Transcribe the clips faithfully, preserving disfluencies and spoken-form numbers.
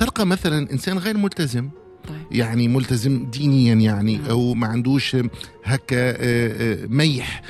تلقى مثلا إنسان غير ملتزم، طيب. يعني ملتزم دينيا يعني نعم. أو ما عندوش هكا ميح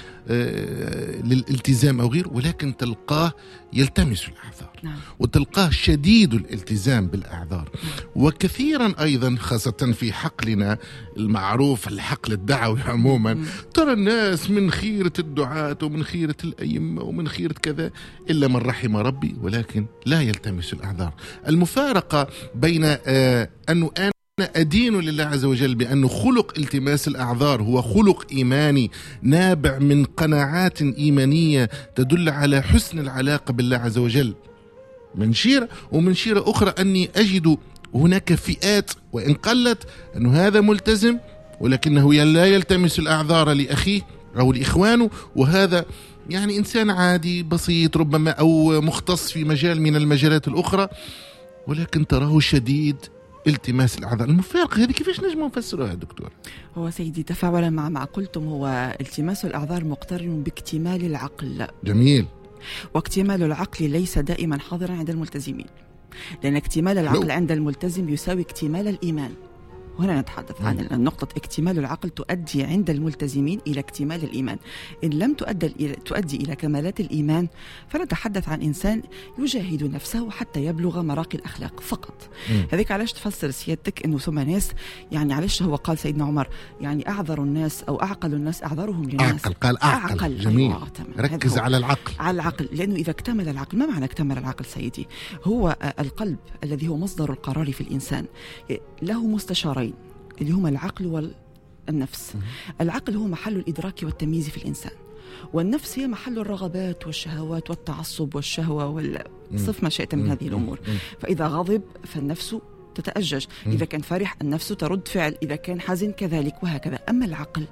للالتزام أو غير، ولكن تلقاه يلتمس الأعذار نعم. وتلقاه شديد الالتزام بالأعذار. نعم. وكثيرا أيضا خاصة في حقلنا المعروف الحقل الدعوي عموما م- ترى الناس من خيرة الدعاة ومن خيرة الأئمة ومن خيرة كذا إلا من رحم ربي، ولكن لا يلتمس الأعذار. المفارقة بين آه أنه أنا أدين لله عز وجل بأنه خلق التماس الأعذار هو خلق إيماني نابع من قناعات إيمانية تدل على حسن العلاقة بالله عز وجل من شيرة، ومن شيرة أخرى أني أجد هناك فئات وإن قلت أنه هذا ملتزم ولكنه لا يلتمس الأعذار لأخيه أو لإخوانه، وهذا يعني إنسان عادي بسيط ربما أو مختص في مجال من المجالات الأخرى ولكن تراه شديد التماس الأعذار. المفارقة هذه كيفاش نجم نفسرها دكتور؟ هو سيدي تفاعلا مع ما قلتم، هو التماس الأعذار مقترن باكتمال العقل. جميل. واكتمال العقل ليس دائما حاضرا عند الملتزمين، لأن اكتمال العقل لو. عند الملتزم يساوي اكتمال الإيمان. وهنا نتحدث عن النقطة اكتمال العقل تؤدي عند الملتزمين إلى اكتمال الإيمان. إن لم تؤدي, تؤدي إلى كمالات الإيمان فنتحدث عن إنسان يجاهد نفسه حتى يبلغ مراقي الأخلاق فقط. هذيك علاش تفسر سيادتك أنه ثم ناس، يعني علاش هو قال سيدنا عمر يعني أعذر الناس أو أعقل الناس أعذرهم للناس. أعقل، قال أعقل, أعقل. جميل. أيوة. ركز على العقل، على العقل، لأنه إذا اكتمل العقل، ما معنى اكتمل العقل سيدي؟ هو القلب الذي هو مصدر القرار في الإنسان له مستشارين اللي هما العقل والنفس. العقل هو محل الإدراك والتمييز في الإنسان، والنفس هي محل الرغبات والشهوات والتعصب والشهوة والصف ما شئت من هذه الأمور. فإذا غضب فالنفس تتأجج، إذا كان فرح النفس ترد فعل، إذا كان حزن كذلك، وهكذا. أما العقل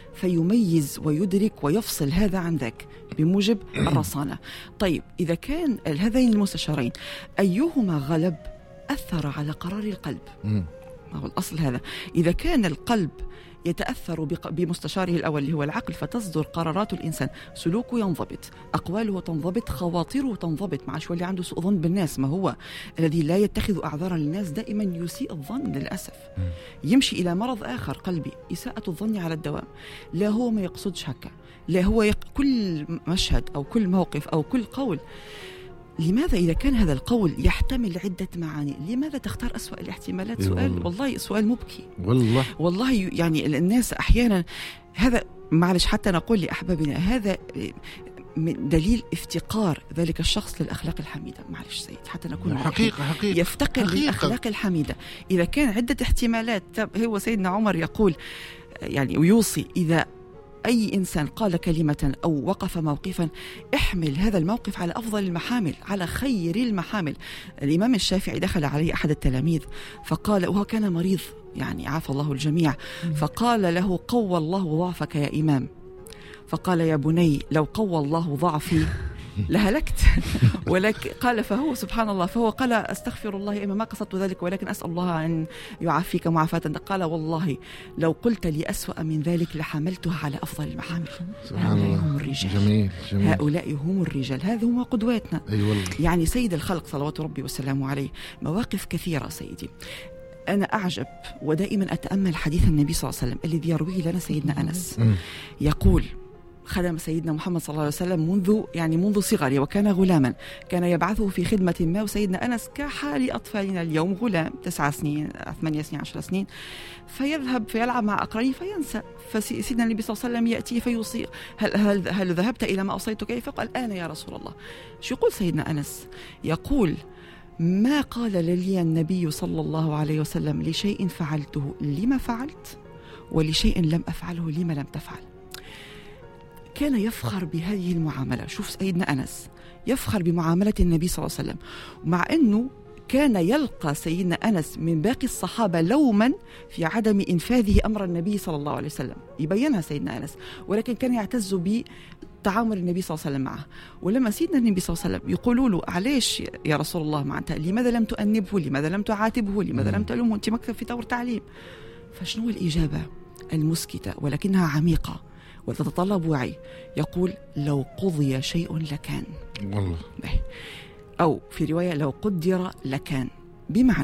فيميز ويدرك ويفصل هذا عن ذاك بموجب الرصانة. طيب إذا كان هذين المستشارين أيهما غلب أثر على قرار القلب، هو الأصل هذا. إذا كان القلب يتأثر بمستشاره الأول اللي هو العقل فتصدر قرارات الإنسان، سلوكه ينضبط، أقواله تنضبط، خواطره تنضبط. مع شو اللي عنده سوء ظن بالناس، ما هو الذي لا يتخذ أعذارا للناس دائما يسيء الظن للأسف، يمشي إلى مرض آخر قلبي، إساءة الظن على الدوام. لا هو ما يقصدش هكا، لا هو يق... كل مشهد أو كل موقف أو كل قول. لماذا إذا كان هذا القول يحتمل عدة معاني لماذا تختار أسوأ الاحتمالات؟ سؤال والله سؤال مبكي والله والله يعني الناس أحيانا هذا معلش حتى نقول لأحبابنا هذا من دليل افتقار ذلك الشخص للأخلاق الحميدة. معلش سيد حتى نكون حقيقة حقيقة يفتقر حقيقة. للأخلاق الحميدة. إذا كان عدة احتمالات، هو سيدنا عمر يقول يعني ويوصي إذا أي إنسان قال كلمة أو وقف موقفا احمل هذا الموقف على أفضل المحامل، على خير المحامل. الإمام الشافعي دخل عليه أحد التلاميذ فقال، وهو كان مريض يعني عافى الله الجميع، فقال له قوى الله ضعفك يا إمام. فقال يا بني لو قوى الله ضعفي لهلكت. ولكن قال فهو سبحان الله فهو قال استغفر الله يا إمام ما قصدت ذلك ولكن أسأل الله أن يعافيك معافاة. قال والله لو قلت لي أسوأ من ذلك لحملتها على أفضل المحامل. هؤلاء هم الرجال. جميل. جميل. هؤلاء هم الرجال، هذا هم قدواتنا. أيوة. يعني سيد الخلق صلوات ربي وسلامه عليه مواقف كثيرة سيدي. أنا أعجب ودائما أتأمل حديث النبي صلى الله عليه وسلم الذي يرويه لنا سيدنا أنس. يقول خدم سيدنا محمد صلى الله عليه وسلم منذ يعني منذ صغره وكان غلاما، كان يبعثه في خدمة ما، وسيدنا أنس كحال أطفالنا اليوم غلام تسع سنين ثمانية سنين عشر سنين، فيذهب فيلعب مع أقرانه فينسى. فسيدنا النبي صلى الله عليه وسلم يأتي فيوصي هل, هل, هل ذهبت إلى ما أوصيتك؟ فقال أنا يا رسول الله. شو يقول سيدنا أنس؟ يقول ما قال لي النبي صلى الله عليه وسلم لشيء فعلته لما فعلت ولشيء لم أفعله لما لم تفعل. كان يفخر بهذه المعاملة. شوف سيدنا أنس يفخر بمعاملة النبي صلى الله عليه وسلم، مع أنه كان يلقى سيدنا أنس من باقي الصحابة لوما في عدم إنفاذه أمر النبي صلى الله عليه وسلم، يبينها سيدنا أنس، ولكن كان يعتز بتعامل النبي صلى الله عليه وسلم معه. ولما سيدنا النبي صلى الله عليه وسلم يقولوا له علاش يا رسول الله معناتها لماذا لم تؤنبه، لماذا لم تعاتبه، لماذا لم تلومه، أنت مكتب في دور تعليم. فشنو الإجابة المسكتة ولكنها عميقة وتتطلب وعي؟ يقول لو قضي شيء لكان، والله، أو في رواية لو قدر لكان، بمعنى